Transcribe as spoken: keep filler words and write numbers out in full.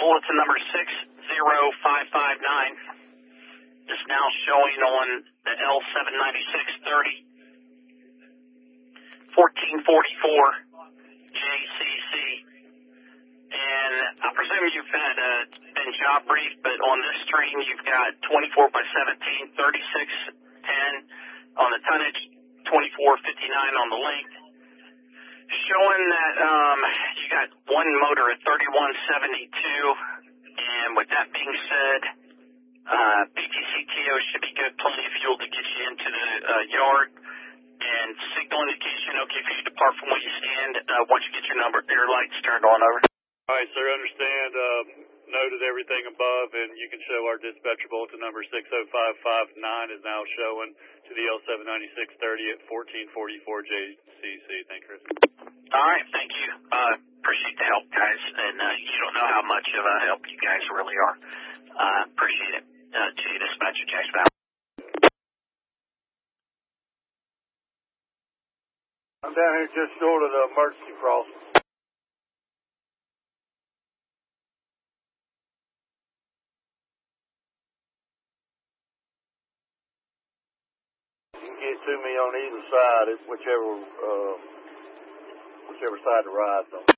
bulletin number six zero five five nine is now showing on the L seven ninety-six thirty, fourteen forty-four J C C. And I presume you've had uh, been job briefed, but on this stream you've got twenty-four by seventeen, thirty-six ten on the tonnage, twenty-four fifty-nine on the length, showing that um, you got one motor at thirty-one seventy-two. And with that being said, uh, P T C T O should be good, plenty of fuel to get you into the uh, yard. And signal indication okay for you to depart from where you stand uh, once you get your number, your lights turned on. Over. All right, sir, understand, uh, noted everything above, and you can show our dispatcher bulletin number six oh five five nine is now showing to the L seven ninety-six thirty at fourteen forty-four J C C. Thank you, Chris. All right, thank you. Uh, appreciate the help, guys, and uh, you don't know how much of a help you guys really are. Uh, appreciate it. Uh, to you, dispatcher James Bauer. I'm down here just short of the emergency crossing. You can get to me on either side, it's whichever, uh, whichever side the ride's on.